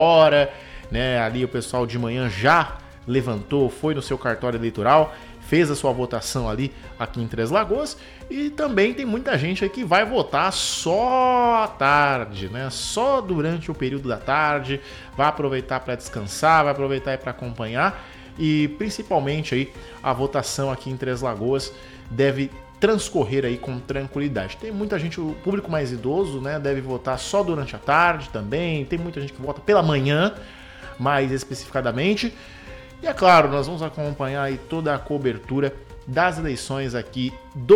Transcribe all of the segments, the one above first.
hora, né? Ali o pessoal de manhã já levantou, foi no seu cartório eleitoral, fez a sua votação ali aqui em Três Lagoas, e também tem muita gente aí que vai votar só à tarde, né? Só durante o período da tarde, vai aproveitar para descansar, vai aproveitar para acompanhar, e principalmente aí a votação aqui em Três Lagoas deve transcorrer aí com tranquilidade. Tem muita gente, o público mais idoso, né, deve votar só durante a tarde também, tem muita gente que vota pela manhã, mais especificadamente. E é claro, nós vamos acompanhar aí toda a cobertura das eleições aqui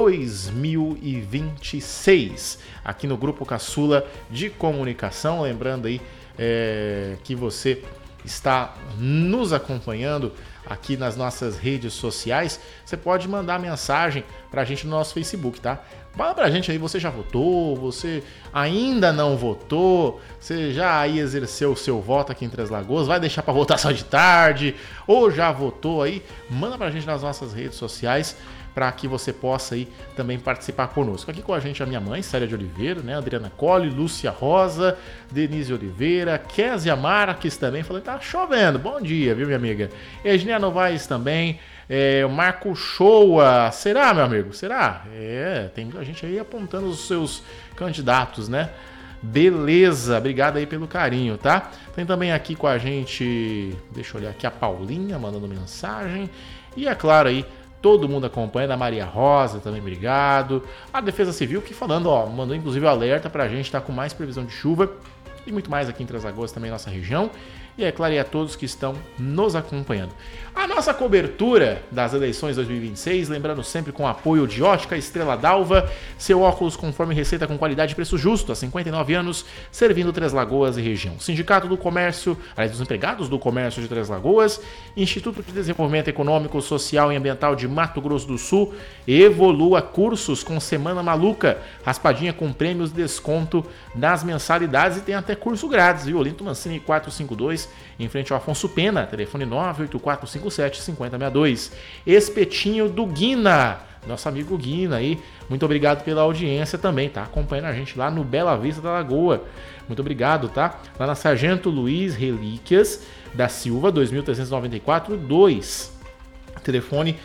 2026, aqui no Grupo Caçula de Comunicação. Lembrando aí que você está nos acompanhando aqui nas nossas redes sociais. Você pode mandar mensagem pra gente no nosso Facebook, tá? Fala pra gente aí, você já votou, você ainda não votou, você já aí exerceu o seu voto aqui em Três Lagoas, vai deixar pra votar só de tarde, ou já votou aí? Manda pra gente nas nossas redes sociais, para que você possa aí também participar conosco. Aqui com a gente a minha mãe, Célia de Oliveira, né? Adriana Colli, Lúcia Rosa, Denise Oliveira, Kézia Marques também, falando que tá chovendo. Bom dia, viu, minha amiga? Edneia Novaes também, o Marco Shoa. Será, meu amigo? Será? Tem muita gente aí apontando os seus candidatos, né? Beleza, obrigado aí pelo carinho, tá? Tem também aqui com a gente, deixa eu olhar aqui, a Paulinha mandando mensagem. E é claro aí, todo mundo acompanha, a Maria Rosa também, obrigado. A Defesa Civil que falando, mandou inclusive o alerta pra gente, tá com mais previsão de chuva e muito mais aqui em Três Lagoas, também nossa região. E é claro, e a todos que estão nos acompanhando. A nossa cobertura das eleições 2026, lembrando sempre com o apoio de Ótica Estrela d'Alva, seu óculos conforme receita com qualidade e preço justo, há 59 anos, servindo Três Lagoas e região. Sindicato do Comércio, aliás, dos Empregados do Comércio de Três Lagoas, Instituto de Desenvolvimento Econômico, Social e Ambiental de Mato Grosso do Sul, Evolua Cursos com Semana Maluca, raspadinha com prêmios, desconto nas mensalidades e tem até curso grátis, viu? Olinto Mancini 452, em frente ao Afonso Pena, telefone 98457-5062. Espetinho do Guina, nosso amigo Guina aí, muito obrigado pela audiência também, tá acompanhando a gente lá no Bela Vista da Lagoa, muito obrigado, tá? Lá na Sargento Luiz Relíquias da Silva, 2394-2, telefone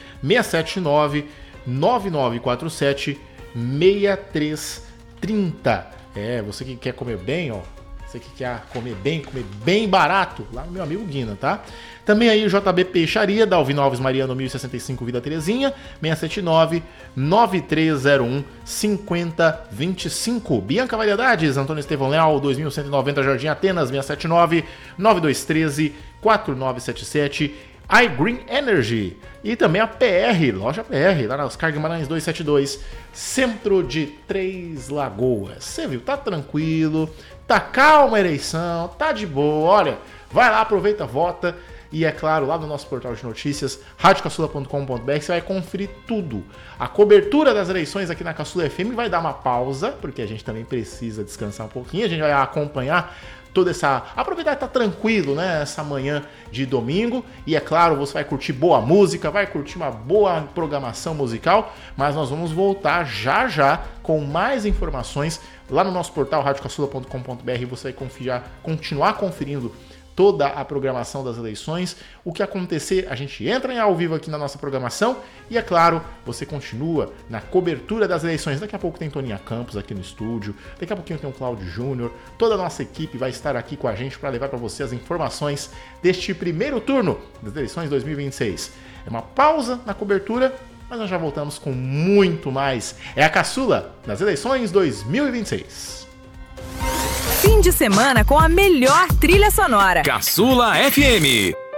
679-9947-6330. Você que quer comer bem, você que quer comer bem barato, lá no meu amigo Guina, tá? Também aí o JB Peixaria, da Alvino Alves Mariano, 1065 Vila Terezinha, 679-9301-5025. Bianca Variedades, Antônio Estevão Leal, 2190 Jardim Atenas, 679-9213-4977. iGreen Energy e também a PR, loja PR, lá na Oscar Guimarães 272, centro de Três Lagoas. Você viu, tá tranquilo, tá calma a eleição, tá de boa, olha, vai lá, aproveita, vota. E é claro, lá no nosso portal de notícias, radiocaçula.com.br, você vai conferir tudo. A cobertura das eleições aqui na Caçula FM vai dar uma pausa, porque a gente também precisa descansar um pouquinho, a gente vai acompanhar toda essa... aproveitar que tá tranquilo, né? Essa manhã de domingo. E é claro, você vai curtir boa música, vai curtir uma boa programação musical, mas nós vamos voltar já com mais informações lá no nosso portal radiocaçula.com.br. Você vai continuar conferindo toda a programação das eleições. O que acontecer, a gente entra em ao vivo aqui na nossa programação e, é claro, você continua na cobertura das eleições. Daqui a pouco tem Toninha Campos aqui no estúdio, daqui a pouquinho tem o Cláudio Júnior, toda a nossa equipe vai estar aqui com a gente para levar para você as informações deste primeiro turno das eleições 2026. É uma pausa na cobertura, mas nós já voltamos com muito mais. É a Caçula das eleições 2026. Fim de semana com a melhor trilha sonora. Caçula FM.